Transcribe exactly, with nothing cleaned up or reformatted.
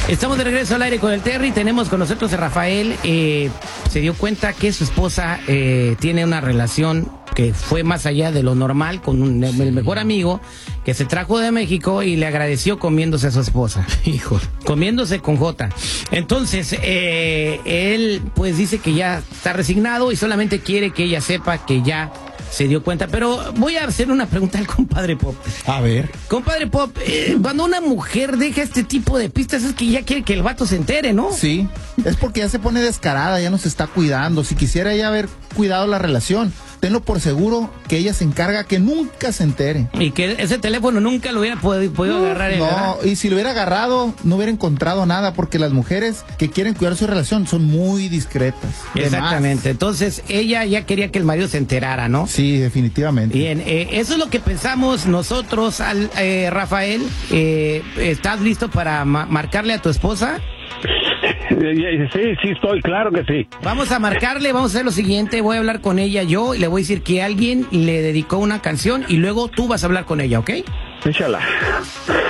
Estamos de regreso al aire con el Terry. Tenemos con nosotros a Rafael. Eh, se dio cuenta que su esposa eh, tiene una relación que fue más allá de lo normal con un, el mejor amigo que se trajo de México y le agradeció comiéndose a su esposa. Hijo. Comiéndose con J. Entonces, eh, él pues dice que ya está resignado y solamente quiere que ella sepa que ya se dio cuenta. Pero voy a hacer una pregunta al compadre Pop. A ver. Compadre Pop, eh, cuando una mujer deja este tipo de pistas es que ya quiere que el vato se entere, ¿no? Sí, es porque ya se pone descarada, ya no se está cuidando. Si quisiera ella haber cuidado la relación, tenlo por seguro que ella se encarga que nunca se entere. Y que ese teléfono nunca lo hubiera podido, podido no, agarrar. No, ¿verdad? Y si lo hubiera agarrado, no hubiera encontrado nada, porque las mujeres que quieren cuidar su relación son muy discretas. Exactamente. Entonces, ella ya quería que el marido se enterara, ¿no? Sí, definitivamente. Bien, eh, eso es lo que pensamos nosotros, al, eh, Rafael. Eh, ¿Estás listo para ma- marcarle a tu esposa? Sí, sí, estoy, claro que sí. Vamos a marcarle, vamos a hacer lo siguiente, voy a hablar con ella yo y le voy a decir que alguien le dedicó una canción y luego tú vas a hablar con ella, ¿ok? Échala.